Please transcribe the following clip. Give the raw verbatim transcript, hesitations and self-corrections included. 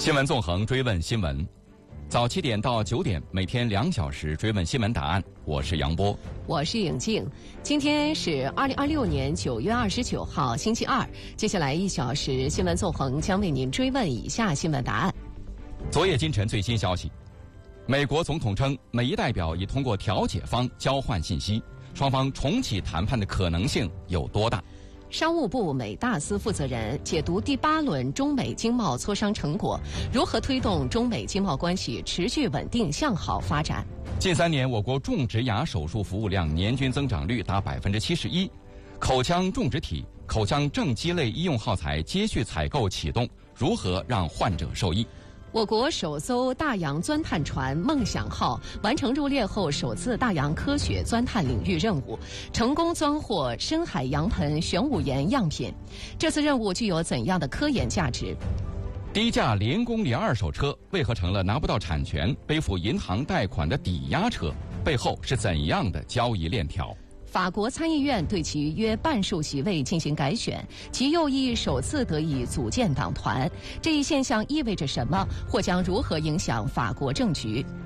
新闻纵横，追问新闻，早七点到九点，每天两小时追问新闻答案。我是杨波， 我是颖静。今天是二零二六年九月二十九号，星期二。接下来一小时，新闻纵横将为您追问以下新闻答案。 昨夜今晨最新消息，美国总统称，美伊代表已通过调解方交换信息，双方重启谈判的可能性有多大？ 商务部美大司负责人解读第八轮中美经贸磋商成果，如何推动中美经贸关系持续稳定向好发展。 近三年，我国种植牙手术服务量年均增长率达百分之七十一，口腔种植体、口腔正畸类医用耗材接续采购启动，如何让患者受益？ 我国首艘大洋钻探船梦想号完成入列后首次大洋科学钻探领域任务，成功钻获深海洋盆玄武岩样品。这次任务具有怎样的科研价值？ 低价零公里二手车为何成了拿不到产权、背负银行贷款的抵押车？背后是怎样的交易链条？ 法国参议院对其约半数席位进行改选，其右翼首次得以组建党团。这一现象意味着什么？或将如何影响法国政局？